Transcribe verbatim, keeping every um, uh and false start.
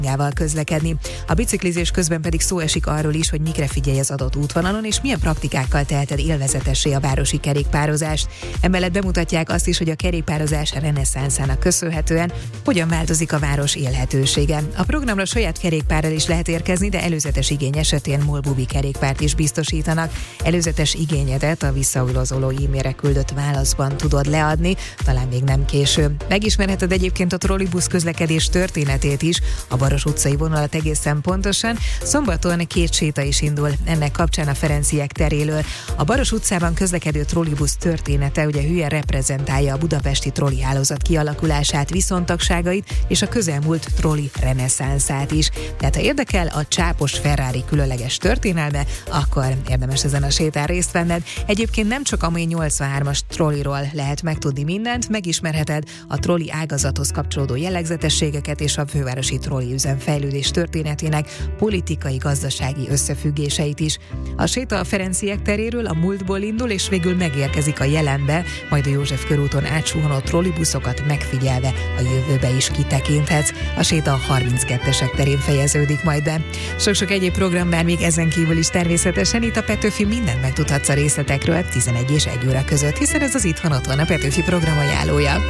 gával közlekedni. A biciklizés közben pedig szó esik arról is, hogy mikre figyelj az adott útvonalon, és milyen praktikákkal teheted élvezetessé a városi kerékpározást. Emellett bemutatják azt is, hogy a kerékpározás reneszánszának köszönhetően hogyan változik a város élhetősége. A programra saját kerékpárral is lehet érkezni, de előzetes igény esetén Molbubi kerékpárt is biztosítanak. Előzetes igényedet a visszaigazoló e-mailre küldött válaszban tudod leadni, talán még nem késő. Megismerheted egyébként a trollibusz közlekedés történetét is, a Baros utcai vonalat egészen pontosan. Szombaton két séta is indul ennek kapcsán a Ferenciek teréről. A Baros utcában közlekedő trollibusz története ugye hülyen reprezentálja a budapesti trolli hálózat kialakulását, viszontagságait és a közelmúlt trolli reneszánszát is. Tehát ha érdekel a csápos Ferrari különleges történelme, akkor érdemes ezen a sétán részt venned. Egyébként nem csak a mai nyolcvanhármas trolliról lehet megtudni mindent, megismerheted a trolli ágazathoz kapcsolódó jellegzetességeket és a fővárosi trolli üzem fejlődés történetének politikai, gazdasági összefüggéseit is. A séta a Ferenciek teréről a múltból indul, és végül megérkezik a jelenbe, majd a József körúton átsuhanó trollibuszokat megfigyelve a jövőbe is kitekinthetsz. A séta a harminckettesek terén fejeződik majd be. Sok-sok egyéb program már még ezen kívül is természetesen, itt a Petőfi mindent megtudhatsz a részletekről tizenegy és egy óra között, hiszen ez az Itthon Otthon, a Petőfi program ajánlója.